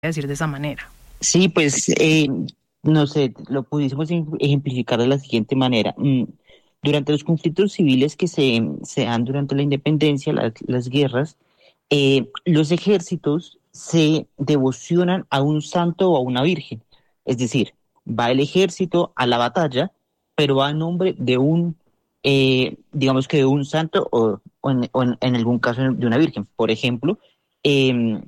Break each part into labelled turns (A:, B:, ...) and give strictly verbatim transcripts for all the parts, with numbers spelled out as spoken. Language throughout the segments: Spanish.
A: decir de esa manera.
B: Sí, pues, eh, no sé, lo pudiésemos em- ejemplificar de la siguiente manera. Mm, Durante los conflictos civiles que se, se dan durante la independencia, las, las guerras, eh, los ejércitos se devocionan a un santo o a una virgen. Es decir, va el ejército a la batalla, pero va a nombre de un, eh, digamos que de un santo o, o en, o en- en algún caso de una virgen. Por ejemplo, em,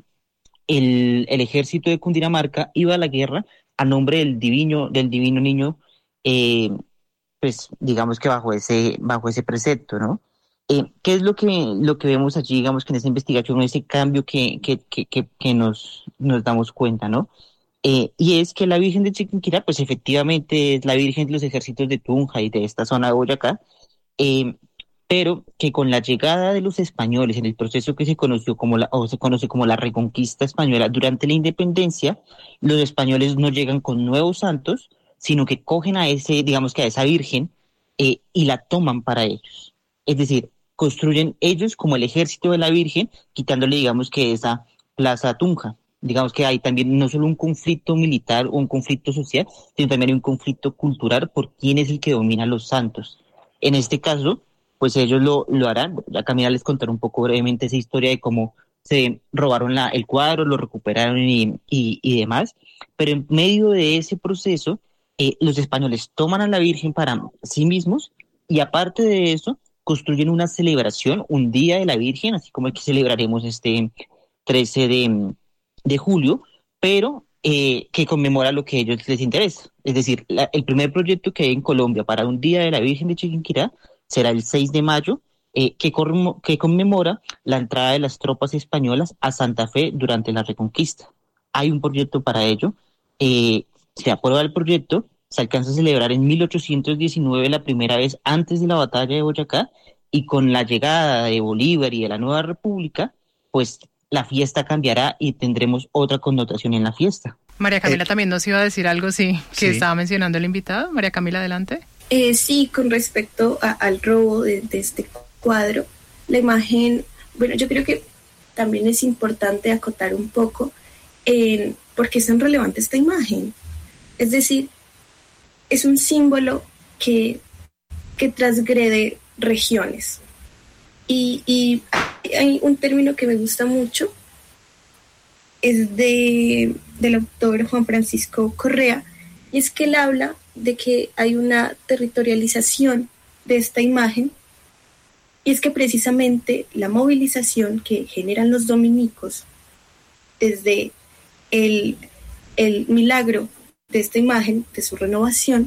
B: el, el ejército de Cundinamarca iba a la guerra a nombre del divino, del divino niño, eh, pues digamos que bajo ese, bajo ese precepto, ¿no? Eh, ¿qué es lo que, lo que vemos allí, digamos que en esa investigación, ese cambio que, que, que, que, que nos, nos damos cuenta, ¿no? Eh, y es que la Virgen de Chiquinquirá, pues efectivamente es la Virgen de los ejércitos de Tunja y de esta zona de Boyacá, eh, pero que con la llegada de los españoles en el proceso que se conoció como la, o se conoce como la Reconquista Española durante la independencia, los españoles no llegan con nuevos santos, sino que cogen a ese, digamos que a esa Virgen, eh, y la toman para ellos. Es decir, construyen ellos como el ejército de la Virgen, quitándole, digamos que esa Plaza Tunja. Digamos que hay también no solo un conflicto militar o un conflicto social, sino también hay un conflicto cultural por quién es el que domina los santos. En este caso, pues ellos lo, lo harán. Ya Camila les contaré un poco brevemente esa historia de cómo se robaron la, el cuadro, lo recuperaron y, y, y demás. Pero en medio de ese proceso, eh, los españoles toman a la Virgen para sí mismos y aparte de eso, construyen una celebración, un día de la Virgen, así como el que celebraremos este trece de, de julio, pero eh, que conmemora lo que a ellos les interesa. Es decir, la- el primer proyecto que hay en Colombia para un Día de la Virgen de Chiquinquirá será el seis de mayo, eh, que, cormo- que conmemora la entrada de las tropas españolas a Santa Fe durante la Reconquista. Hay un proyecto para ello, eh, se aprueba el proyecto, se alcanza a celebrar en mil ochocientos diecinueve la primera vez antes de la batalla de Boyacá, y con la llegada de Bolívar y de la nueva república, pues la fiesta cambiará y tendremos otra connotación en la fiesta.
A: María
C: Eh,
A: Camila también nos iba a decir algo, sí, que
C: sí.
A: estaba mencionando el invitado. María Camila, adelante.
D: Eh, sí, con respecto a- al robo de, de este cuadro, la imagen, bueno, yo creo que también es importante acotar un poco en por qué es tan relevante esta imagen. Es decir, es un símbolo que, que transgrede regiones. Y, y hay un término que me gusta mucho, es de, del autor Juan Francisco Correa, y es que él habla de que hay una territorialización de esta imagen, y es que precisamente la movilización que generan los dominicos desde el, el milagro de esta imagen, de su renovación,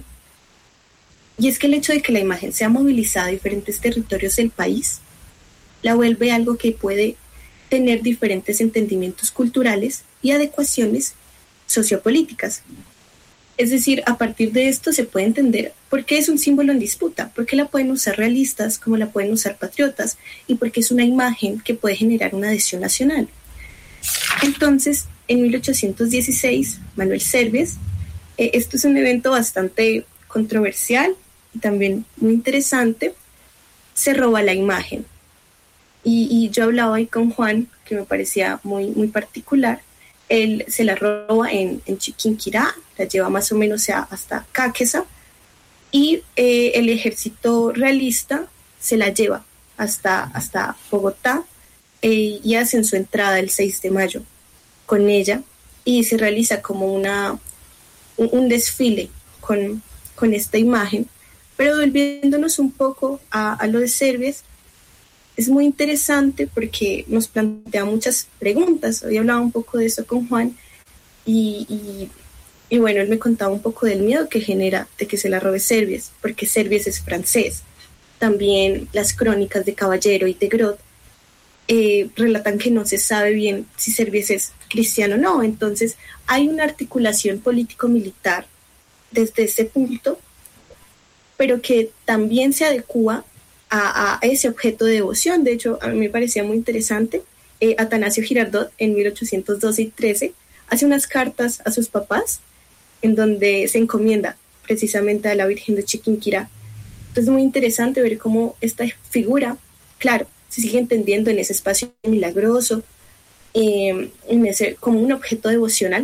D: y es que el hecho de que la imagen sea movilizada a diferentes territorios del país, la vuelve algo que puede tener diferentes entendimientos culturales y adecuaciones sociopolíticas. Es decir, a partir de esto se puede entender por qué es un símbolo en disputa, por qué la pueden usar realistas como la pueden usar patriotas y por qué es una imagen que puede generar una adhesión nacional. Entonces, en mil ochocientos dieciséis, Manuel Cerves, eh, esto es un evento bastante controversial y también muy interesante, se roba la imagen. Y, y yo hablaba ahí con Juan, que me parecía muy, muy particular. Él se la roba en, en Chiquinquirá, la lleva más o menos a, hasta Cáqueza, y eh, el ejército realista se la lleva hasta, hasta Bogotá, eh, y hacen su entrada el seis de mayo con ella, y se realiza como una, un, un desfile con, con esta imagen. Pero volviéndonos un poco a, a lo de Cerves, es muy interesante porque nos plantea muchas preguntas. Hoy hablaba un poco de eso con Juan y, y, y bueno, él me contaba un poco del miedo que genera de que se la robe Cerves, porque Cerves es francés. También las crónicas de Caballero y de Grot eh, relatan que no se sabe bien si Cerves es cristiano o no. Entonces hay una articulación político-militar desde ese punto, pero que también se adecua a, a ese objeto de devoción. De hecho, a mí me parecía muy interesante. Eh, Atanasio Girardot, en mil ochocientos doce y trece, hace unas cartas a sus papás en donde se encomienda precisamente a la Virgen de Chiquinquirá. Entonces es muy interesante ver cómo esta figura, claro, se sigue entendiendo en ese espacio milagroso eh, en ese, como un objeto devocional